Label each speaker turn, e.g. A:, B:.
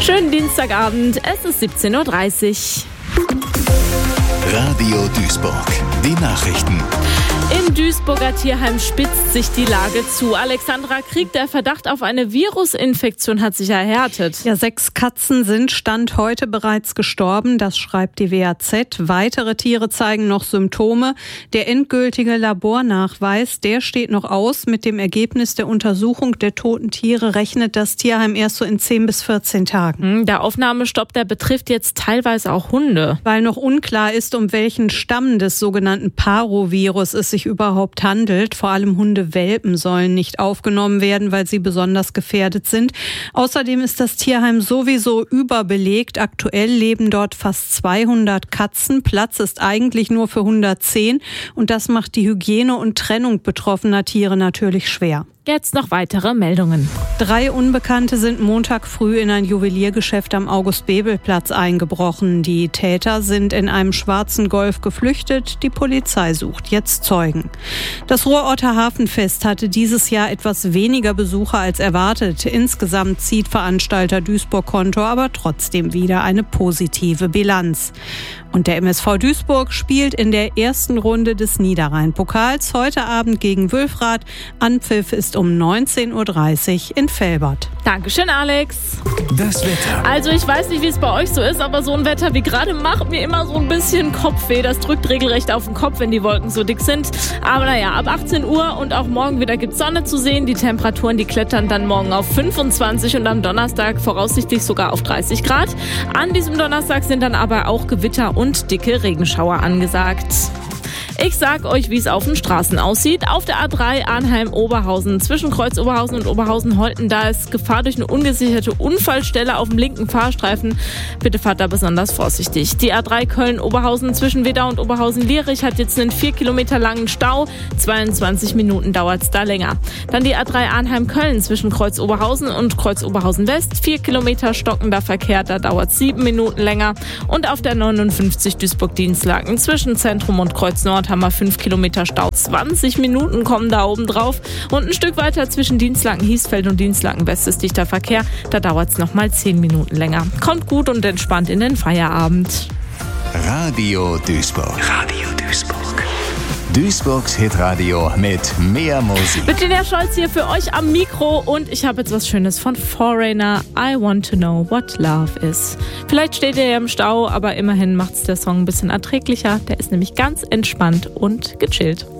A: Schönen Dienstagabend, es ist 17.30 Uhr.
B: Radio Duisburg, die Nachrichten.
A: Im Duisburger Tierheim spitzt sich die Lage zu. Alexandra Krieg, der Verdacht auf eine Virusinfektion hat sich erhärtet.
C: Ja, 6 Katzen sind Stand heute bereits gestorben, das schreibt die WAZ. Weitere Tiere zeigen noch Symptome. Der endgültige Labornachweis, der steht noch aus. Mit dem Ergebnis der Untersuchung der toten Tiere rechnet das Tierheim erst so in 10 bis 14 Tagen.
A: Der Aufnahmestopp, der betrifft jetzt teilweise auch Hunde.
C: Weil noch unklar ist, um welchen Stamm des sogenannten Parovirus es sich überhaupt handelt. Vor allem Hundewelpen sollen nicht aufgenommen werden, weil sie besonders gefährdet sind. Außerdem ist das Tierheim sowieso überbelegt. Aktuell leben dort fast 200 Katzen. Platz ist eigentlich nur für 110 und das macht die Hygiene und Trennung betroffener Tiere natürlich schwer.
A: Jetzt noch weitere Meldungen.
C: 3 Unbekannte sind Montag früh in ein Juweliergeschäft am August-Bebel-Platz eingebrochen. Die Täter sind in einem schwarzen Golf geflüchtet. Die Polizei sucht jetzt Zeugen. Das Ruhrorter Hafenfest hatte dieses Jahr etwas weniger Besucher als erwartet. Insgesamt zieht Veranstalter Duisburg Konto aber trotzdem wieder eine positive Bilanz. Und der MSV Duisburg spielt in der ersten Runde des Niederrhein-Pokals heute Abend gegen Wülfrath. Anpfiff ist um 19.30 Uhr in Velbert.
A: Dankeschön, Alex.
B: Das Wetter.
A: Also ich weiß nicht, wie es bei euch so ist, aber so ein Wetter wie gerade macht mir immer so ein bisschen Kopfweh. Das drückt regelrecht auf den Kopf, wenn die Wolken so dick sind. Aber naja, ab 18 Uhr und auch morgen wieder gibt's Sonne zu sehen. Die Temperaturen, die klettern dann morgen auf 25 und am Donnerstag voraussichtlich sogar auf 30 Grad. An diesem Donnerstag sind dann aber auch Gewitter und dicke Regenschauer angesagt. Ich sag euch, wie es auf den Straßen aussieht. Auf der A3 Arnheim-Oberhausen, zwischen Kreuz Oberhausen und Oberhausen-Holten, da ist Gefahr durch eine ungesicherte Unfallstelle auf dem linken Fahrstreifen. Bitte fahrt da besonders vorsichtig. Die A3 Köln-Oberhausen zwischen Wedau und Oberhausen-Lierich hat jetzt einen 4 Kilometer langen Stau. 22 Minuten dauert's da länger. Dann die A3 Arnheim-Köln zwischen Kreuz Oberhausen und Kreuz Oberhausen-West. 4 Kilometer stockender Verkehr, da dauert's 7 Minuten länger. Und auf der 59 Duisburg-Dienstlaken zwischen Zentrum und Kreuz Nord haben wir 5 Kilometer Stau. 20 Minuten kommen da oben drauf. Und ein Stück weiter zwischen Dienstlaken-Hiesfeld und Dienstlaken-West ist dichter Verkehr. Da dauert es nochmal 10 Minuten länger. Kommt gut und entspannt in den Feierabend.
B: Radio Duisburg.
D: Radio Duisburg.
B: Duisburgs Hitradio mit mehr Musik.
A: Virginia Scholz hier für euch am Mikro und ich habe jetzt was Schönes von Foreigner. I want to know what love is. Vielleicht steht ihr ja im Stau, aber immerhin macht's der Song ein bisschen erträglicher. Der ist nämlich ganz entspannt und gechillt.